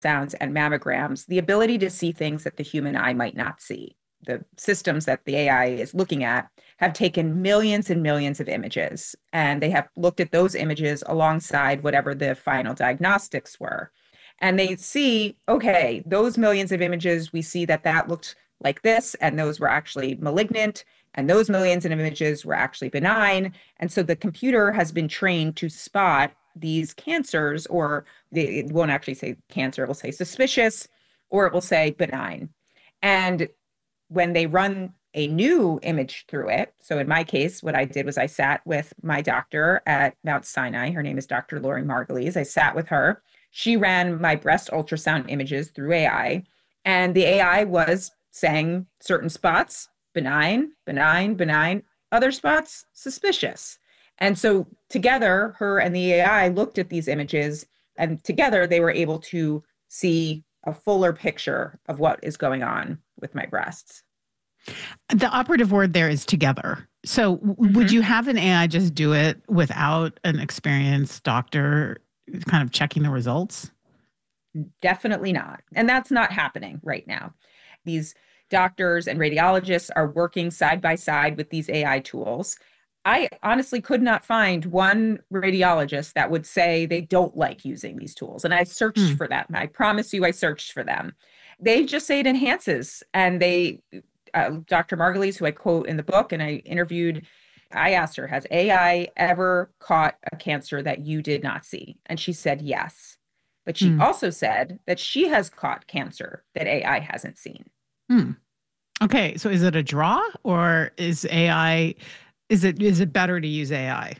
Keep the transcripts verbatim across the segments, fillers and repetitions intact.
ultrasounds and mammograms the ability to see things that the human eye might not see. The systems that the A I is looking at have taken millions and millions of images, and they have looked at those images alongside whatever the final diagnostics were. And they see, okay, those millions of images, we see that that looked like this, and those were actually malignant, and those millions of images were actually benign. And so the computer has been trained to spot these cancers, or they, it won't actually say cancer, it will say suspicious, or it will say benign. And when they run a new image through it, so in my case, what I did was I sat with my doctor at Mount Sinai. Her name is Doctor Lori Margulies. I sat with her. She ran my breast ultrasound images through A I, and the A I was saying certain spots, benign, benign, benign, other spots, suspicious. And so together, her and the A I looked at these images, and together they were able to see a fuller picture of what is going on with my breasts. The operative word there is together. So w- Mm-hmm. would you have an A I just do it without an experienced doctor kind of checking the results? Definitely not. And that's not happening right now. These doctors and radiologists are working side by side with these A I tools. I honestly could not find one radiologist that would say they don't like using these tools. And I searched Hmm. for them. I promise you, I searched for them. They just say it enhances. And they, uh, Doctor Margulies, who I quote in the book, and I interviewed, I asked her, has A I ever caught a cancer that you did not see? And she said yes. But she Hmm. also said that she has caught cancer that A I hasn't seen. Hmm. Okay, so is it a draw, or is A I, is it is it better to use A I?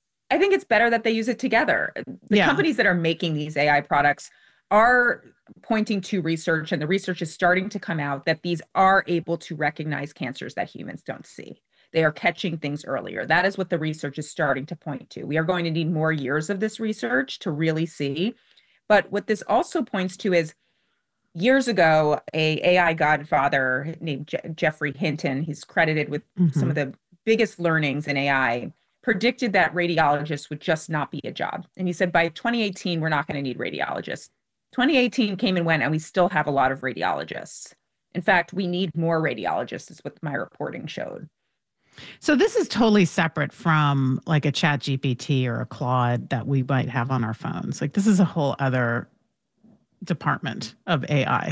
I think it's better that they use it together. The Yeah. companies that are making these A I products are pointing to research, and the research is starting to come out that these are able to recognize cancers that humans don't see. They are catching things earlier. That is what the research is starting to point to. We are going to need more years of this research to really see. But what this also points to is years ago, a AI godfather named Je- Jeffrey Hinton, he's credited with Mm-hmm. some of the biggest learnings in A I, predicted that radiologists would just not be a job. And he said, by twenty eighteen, we're not going to need radiologists. twenty eighteen came and went, and we still have a lot of radiologists. In fact, we need more radiologists, is what my reporting showed. So this is totally separate from like a Chat G P T or a Claude that we might have on our phones. Like this is a whole other department of A I.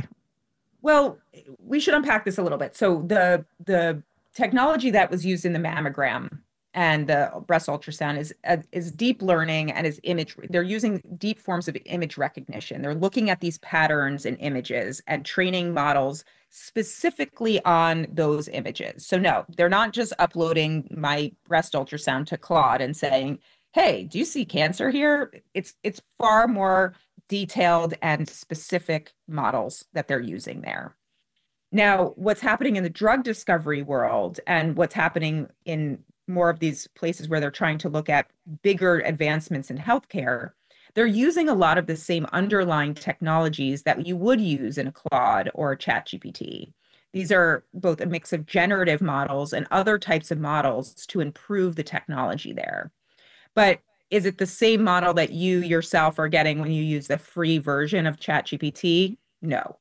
Well, we should unpack this a little bit. So the the technology that was used in the mammogram and the breast ultrasound is uh, is deep learning and is image. They're using deep forms of image recognition. They're looking at these patterns in images and training models specifically on those images. So no, they're not just uploading my breast ultrasound to Claude and saying, "Hey, do you see cancer here?" It's it's far more detailed and specific models that they're using there. Now, what's happening in the drug discovery world and what's happening in more of these places where they're trying to look at bigger advancements in healthcare, they're using a lot of the same underlying technologies that you would use in a Claude or a Chat G P T. These are both a mix of generative models and other types of models to improve the technology there. But is it the same model that you yourself are getting when you use the free version of Chat G P T? No.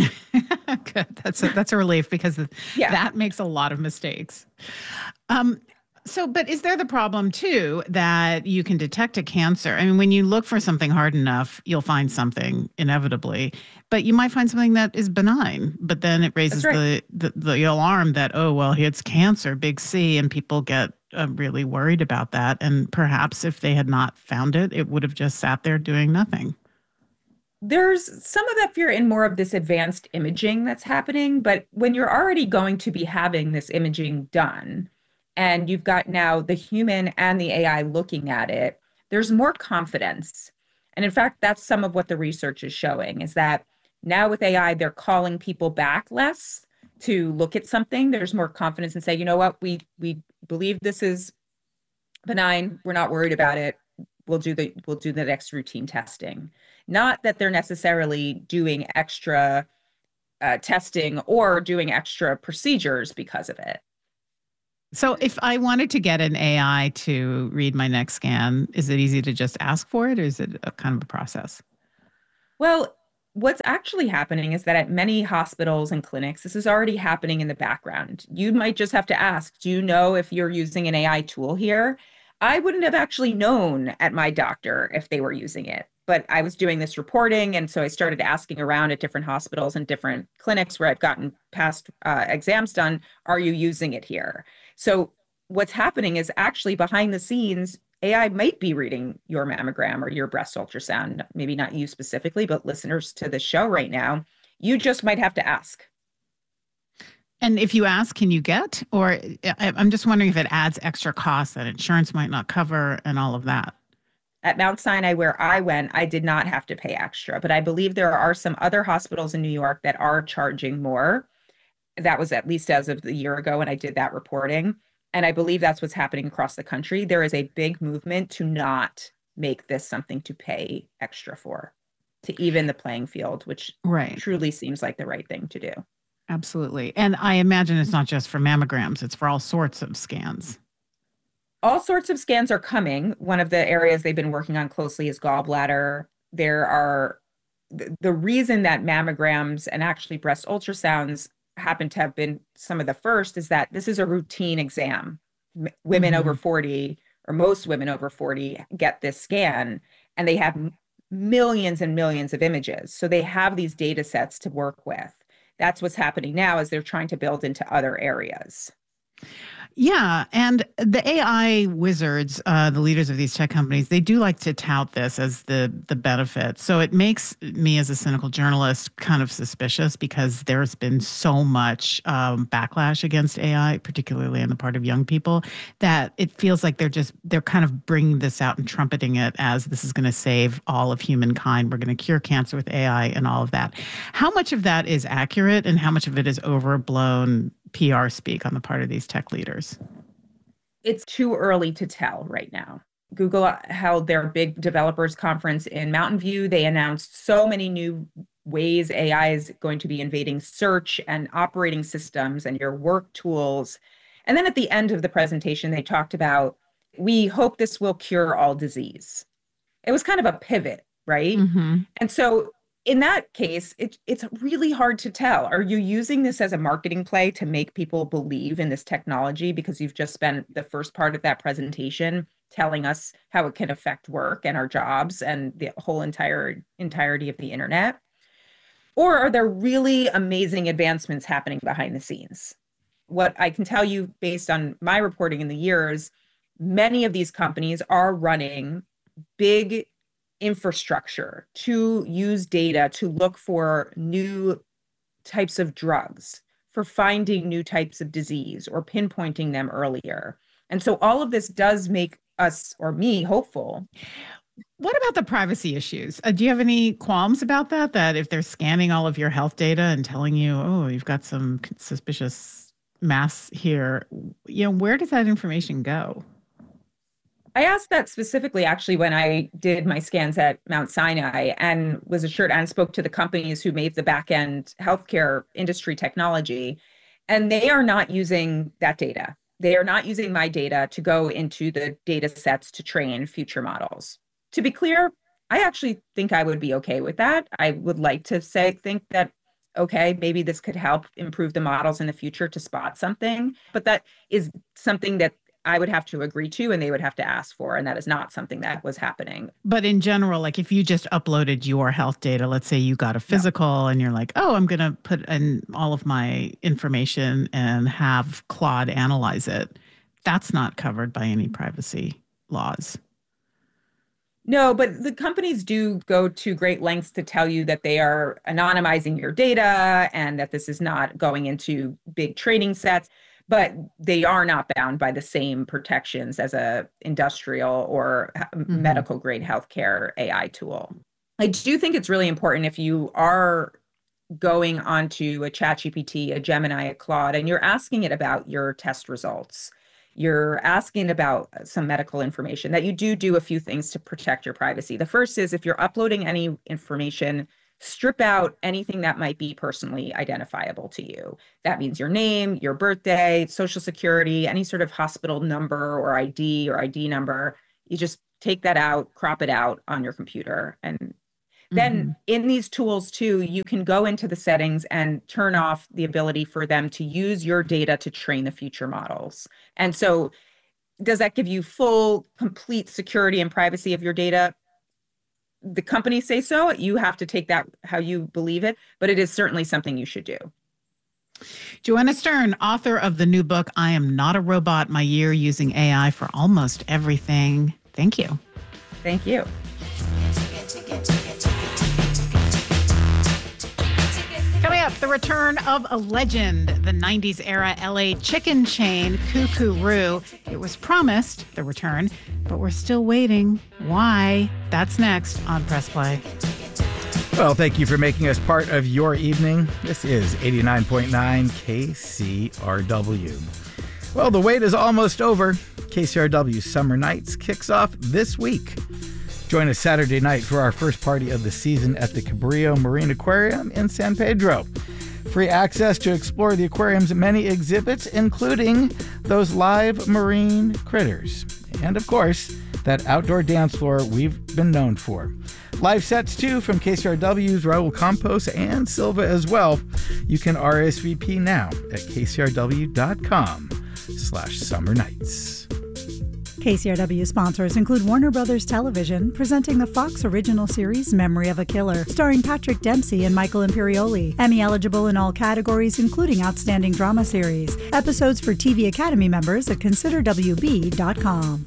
Good. That's a, that's a relief because Yeah. that makes a lot of mistakes. Um, so, but is there the problem too that you can detect a cancer? I mean, when you look for something hard enough, you'll find something inevitably, but you might find something that is benign, but then it raises right. the, the, the alarm that, oh, well, it's cancer, big C, and people get uh, really worried about that. And perhaps if they had not found it, it would have just sat there doing nothing. There's some of that fear in more of this advanced imaging that's happening, but when you're already going to be having this imaging done, and you've got now the human and the A I looking at it, there's more confidence. And in fact, that's some of what the research is showing is that now with A I, they're calling people back less to look at something. There's more confidence and say, you know what, we we believe this is benign. We're not worried about it. We'll do the we'll do the next routine testing. Not that they're necessarily doing extra uh, testing or doing extra procedures because of it. So if I wanted to get an A I to read my neck scan, is it easy to just ask for it, or is it a kind of a process? Well, What's actually happening is that at many hospitals and clinics, this is already happening in the background. You might just have to ask, do you know if you're using an A I tool here? I wouldn't have actually known at my doctor if they were using it, but I was doing this reporting. And so I started asking around at different hospitals and different clinics where I've gotten past uh, exams done. Are you using it here? So what's happening is actually behind the scenes, A I might be reading your mammogram or your breast ultrasound, maybe not you specifically, but listeners to the show right now. You just might have to ask. And if you ask, can you get? Or I- I'm just wondering if it adds extra costs that insurance might not cover and all of that. At Mount Sinai, where I went, I did not have to pay extra, but I believe there are some other hospitals in New York that are charging more. That was at least as of the year ago when I did that reporting. And I believe that's what's happening across the country. There is a big movement to not make this something to pay extra for, to even the playing field, which Right. truly seems like the right thing to do. Absolutely. And I imagine it's not just for mammograms, it's for all sorts of scans. All sorts of scans are coming. One of the areas they've been working on closely is gallbladder. There are the, the reason that mammograms and actually breast ultrasounds happen to have been some of the first is that this is a routine exam. M- women Mhm. over forty, or most women over forty, get this scan, and they have m- millions and millions of images. So they have these data sets to work with. That's what's happening now as they're trying to build into other areas. Yeah, and the A I wizards, uh, the leaders of these tech companies, they do like to tout this as the the benefit. So it makes me, as a cynical journalist, kind of suspicious because there's been so much um, backlash against A I, particularly on the part of young people, that it feels like they're just they're kind of bringing this out and trumpeting it as this is going to save all of humankind. We're going to cure cancer with A I and all of that. How much of that is accurate, and how much of it is overblown P R speak on the part of these tech leaders? It's too early to tell right now. Google held their big developers conference in Mountain View. They announced so many new ways A I is going to be invading search and operating systems and your work tools. And then at the end of the presentation, they talked about, we hope this will cure all disease. It was kind of a pivot, right? Mm-hmm. And so in that case, it, it's really hard to tell. Are you using this as a marketing play to make people believe in this technology because you've just spent the first part of that presentation telling us how it can affect work and our jobs and the whole entire entirety of the internet? Or are there really amazing advancements happening behind the scenes? What I can tell you based on my reporting in the years, many of these companies are running big infrastructure to use data to look for new types of drugs, for finding new types of disease or pinpointing them earlier. And so all of this does make us, or me, hopeful. What about the privacy issues? Uh, do you have any qualms about that? That if they're scanning all of your health data and telling you, oh, you've got some suspicious mass here, you know, where does that information go? I asked that specifically actually when I did my scans at Mount Sinai and was assured and spoke to the companies who made the back end healthcare industry technology. And they are not using that data. They are not using my data to go into the data sets to train future models. To be clear, I actually think I would be okay with that. I would like to say, think that, okay, maybe this could help improve the models in the future to spot something. But that is something that I would have to agree to and they would have to ask for. And that is not something that was happening. But in general, like if you just uploaded your health data, let's say you got a No. physical and you're like, oh, I'm going to put in all of my information and have Claude analyze it, that's not covered by any privacy laws. No, but the companies do go to great lengths to tell you that they are anonymizing your data and that this is not going into big training sets, but they are not bound by the same protections as a industrial or Mm-hmm. medical grade healthcare A I tool. I do think it's really important if you are going onto a ChatGPT, a Gemini, a Claude, and you're asking it about your test results, you're asking about some medical information, that you do do a few things to protect your privacy. The first is if you're uploading any information, strip out anything that might be personally identifiable to you. That means your name, your birthday, social security, any sort of hospital number or I D or I D number. You just take that out, crop it out on your computer. And Then Mm-hmm. in these tools too, you can go into the settings and turn off the ability for them to use your data to train the future models. And so does that give you full, complete security and privacy of your data? The companies say so. You have to take that how you believe it, but it is certainly something you should do. Joanna Stern, author of the new book, I Am Not a Robot, My Year Using A I for Almost Everything. Thank you. Thank you. Coming up, the return of a legend, the nineties era L A chicken chain, Koo-Koo-Roo. It was promised, the return, but we're still waiting. Why? That's next on Press Play. Well, thank you for making us part of your evening. This is eighty-nine point nine K C R W. Well, the wait is almost over. K C R W Summer Nights kicks off this week. Join us Saturday night for our first party of the season at the Cabrillo Marine Aquarium in San Pedro. Free access to explore the aquarium's many exhibits, including those live marine critters. And of course, that outdoor dance floor we've been known for. Live sets too from K C R W's Raul Campos and Silva as well. You can R S V P now at kcrw.com slash summer nights. K C R W sponsors include Warner Brothers Television, presenting the Fox original series Memory of a Killer, starring Patrick Dempsey and Michael Imperioli. Emmy eligible in all categories, including Outstanding Drama Series. Episodes for T V Academy members at consider w b dot com.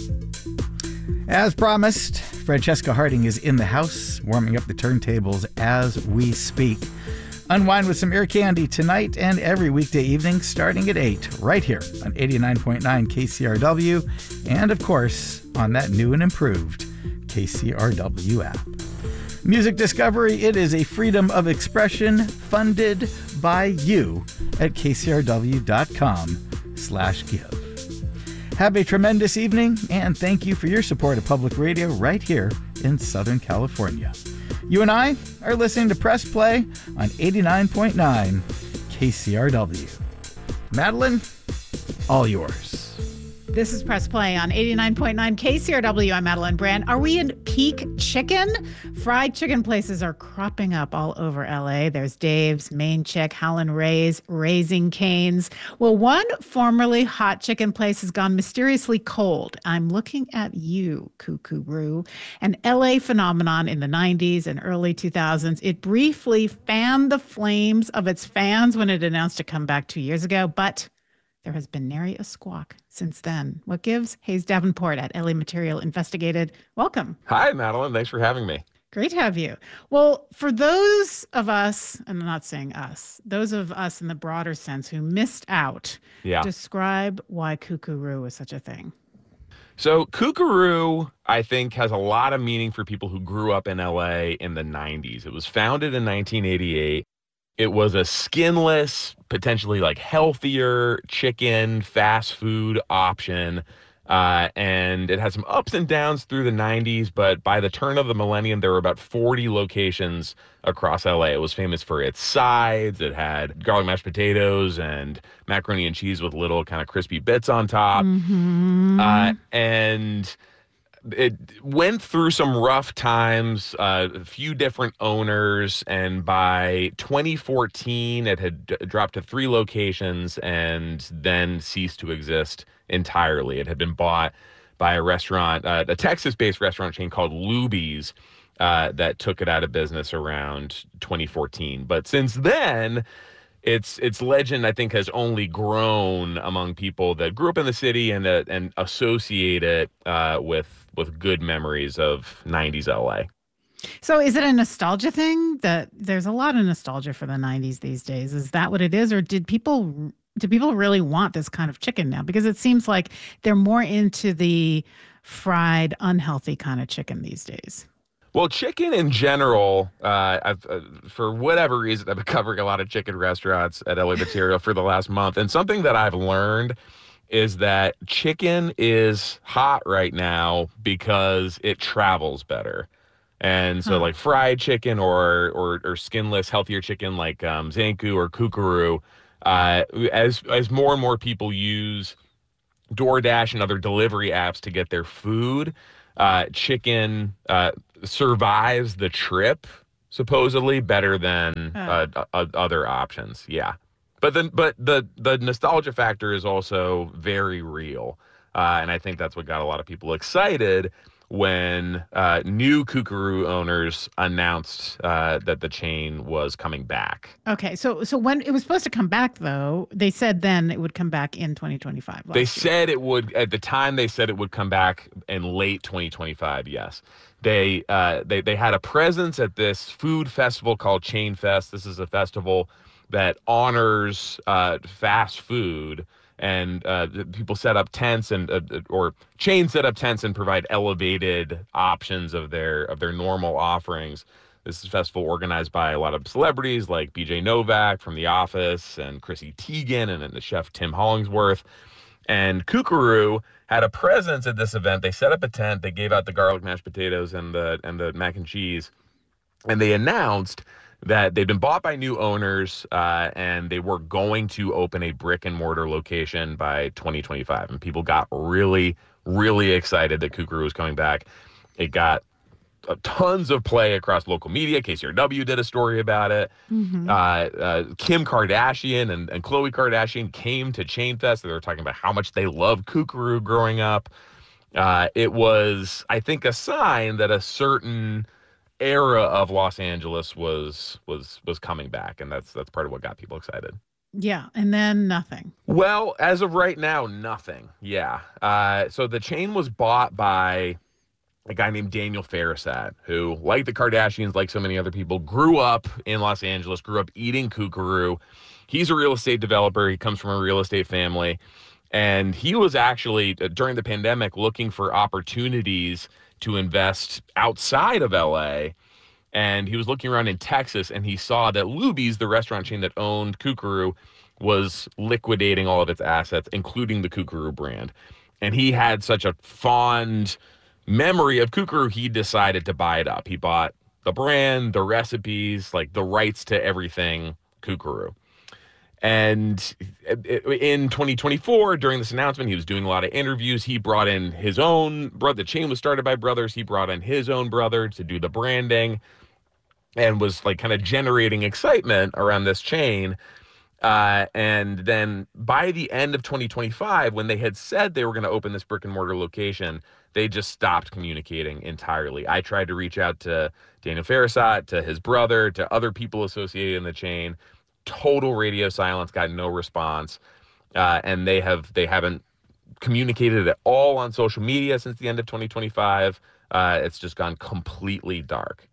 As promised, Francesca Harding is in the house, warming up the turntables as we speak. Unwind with some ear candy tonight and every weekday evening starting at eight, right here on eighty-nine point nine K C R W, and of course, on that new and improved K C R W app. Music Discovery, it is a freedom of expression funded by you at kcrw.com slash give. Have a tremendous evening, and thank you for your support of public radio right here in Southern California. You and I are listening to Press Play on eighty-nine point nine K C R W. Madeline, all yours. This is Press Play on eighty-nine point nine K C R W. I'm Madeline Brand. Are we in peak chicken? Fried chicken places are cropping up all over L A. There's Dave's, Main Chick, Howlin' Ray's, Raising Cane's. Well, one formerly hot chicken place has gone mysteriously cold. I'm looking at you, Koo-Koo-Roo. An L A phenomenon in the nineties and early two thousands. It briefly fanned the flames of its fans when it announced to come back two years ago, but there has been nary a squawk since then. What gives? Hayes Davenport at L A Material investigated. Welcome. Hi, Madeline. Thanks for having me. Great to have you. Well, for those of us, and I'm not saying us, those of us in the broader sense who missed out, yeah. describe why Koo-Koo-Roo is such a thing. So Koo-Koo-Roo, I think, has a lot of meaning for people who grew up in L A in the nineties. It was founded in nineteen eighty-eight. It was a skinless, potentially like healthier chicken fast food option. Uh, and it had some ups and downs through the nineties, but by the turn of the millennium, there were about forty locations across L A. It was famous for its sides. It had garlic mashed potatoes and macaroni and cheese with little kind of crispy bits on top. Mm-hmm. Uh, and it went through some rough times, uh, a few different owners, and by twenty fourteen, it had d- dropped to three locations and then ceased to exist entirely. It had been bought by a restaurant, uh, a Texas-based restaurant chain called Luby's, uh, that took it out of business around twenty fourteen. But since then, its its legend, I think, has only grown among people that grew up in the city and uh, and associate it uh, with with good memories of nineties L A. So is it a nostalgia thing? That there's a lot of nostalgia for the nineties these days. Is that what it is? Or did people do people really want this kind of chicken now? Because it seems like they're more into the fried, unhealthy kind of chicken these days. Well, chicken in general, uh, I've, uh, for whatever reason, I've been covering a lot of chicken restaurants at L A Material for the last month. And something that I've learned is that chicken is hot right now because it travels better. And so huh. like fried chicken or, or or skinless, healthier chicken like um, Zankou or Koo-Koo-Roo, uh, as, as more and more people use DoorDash and other delivery apps to get their food, uh, chicken uh, survives the trip supposedly better than Oh. uh, uh, other options. Yeah. But then, but the the nostalgia factor is also very real, uh, and I think that's what got a lot of people excited when uh, new Kookaroo owners announced uh, that the chain was coming back. Okay, so so when it was supposed to come back, though, they said then it would come back in twenty twenty-five. They year. said it would at the time. They said it would come back in late twenty twenty-five. Yes, they uh, they they had a presence at this food festival called Chain Fest. This is a festival that honors uh, fast food, and uh, people set up tents and uh, or chains set up tents and provide elevated options of their of their normal offerings. This is a festival organized by a lot of celebrities like B J Novak from The Office and Chrissy Teigen and, and the chef Tim Hollingsworth. And Kookaroo had a presence at this event. They set up a tent. They gave out the garlic mashed potatoes and the and the mac and cheese, and they announced that they'd been bought by new owners, uh, and they were going to open a brick and mortar location by twenty twenty-five. And people got really, really excited that Kookaroo was coming back. It got uh, tons of play across local media. K C R W did a story about it. Mhm. Uh, uh, Kim Kardashian and, and Khloe Kardashian came to Chain Fest. They were talking about how much they loved Kookaroo growing up. Uh, it was, I think, a sign that a certain era of Los Angeles was was was coming back, and that's that's part of what got people excited. Yeah, and then nothing. Well, as of right now, nothing. Yeah. Uh, so the chain was bought by a guy named Daniel Farasat, who, like the Kardashians, like so many other people, grew up in Los Angeles, grew up eating Kookaroo. He's a real estate developer. He comes from a real estate family, and he was actually uh, during the pandemic looking for opportunities to invest outside of L A, and he was looking around in Texas, and he saw that Luby's, the restaurant chain that owned Kookaroo, was liquidating all of its assets, including the Kookaroo brand. And he had such a fond memory of Kookaroo, he decided to buy it up. He bought the brand, the recipes, like the rights to everything Kookaroo. And in twenty twenty-four, during this announcement, he was doing a lot of interviews. He brought in his own brother. The chain was started by brothers. He brought in his own brother to do the branding and was like kind of generating excitement around this chain. Uh, and then by the end of twenty twenty-five, when they had said they were going to open this brick and mortar location, they just stopped communicating entirely. I tried to reach out to Daniel Farasat, to his brother, to other people associated in the chain. Total radio silence, got no response, uh, and they have they haven't communicated at all on social media since the end of twenty twenty-five. Uh, it's just gone completely dark.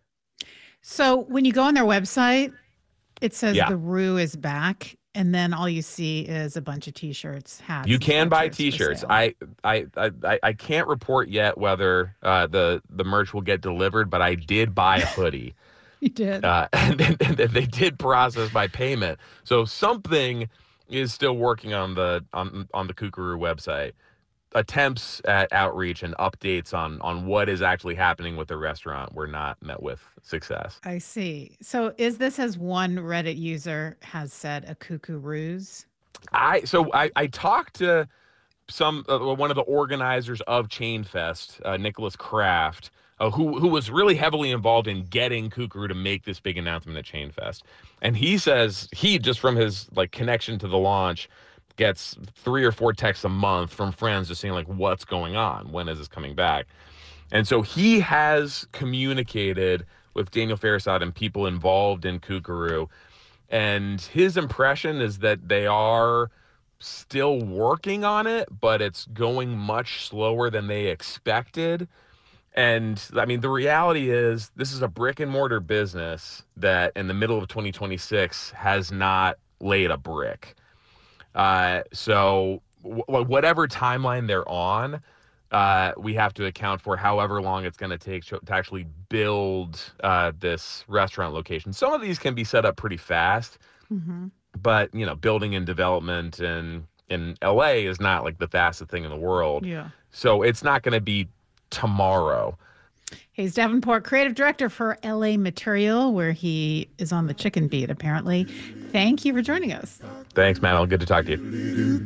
So when you go on their website, it says Yeah. the Roo is back, and then all you see is a bunch of T-shirts, hats. You and can buy sweatshirts for T-shirts. sale. I, I I I can't report yet whether uh, the the merch will get delivered, but I did buy a hoodie. You did. Uh, and, then, and then they did process my payment. So something is still working on the on on the Kookaroo website. Attempts at outreach and updates on on what is actually happening with the restaurant were not met with success. I see. So is this, as one Reddit user has said, a Kookaroos? I so I I talked to some uh, one of the organizers of Chain Fest, uh, Nicholas Kraft, uh, who who was really heavily involved in getting Kookaroo to make this big announcement at Chain Fest. And he says he, just from his like connection to the launch, gets three or four texts a month from friends just saying like, what's going on? When is this coming back? And so he has communicated with Daniel Farasat and people involved in Kookaroo. And his impression is that they are still working on it, but it's going much slower than they expected. And I mean, the reality is this is a brick and mortar business that in the middle of twenty twenty-six has not laid a brick. Uh, so w- whatever timeline they're on, uh, we have to account for however long it's going to take to actually build uh, this restaurant location. Some of these can be set up pretty fast, Mm-hmm. but you know, building and development in in L A is not like the fastest thing in the world. Yeah. So it's not going to be tomorrow. Hayes Davenport, creative director for L A Material, where he is on the chicken beat, apparently. Thank you for joining us. Thanks, Matt. Good to talk to you.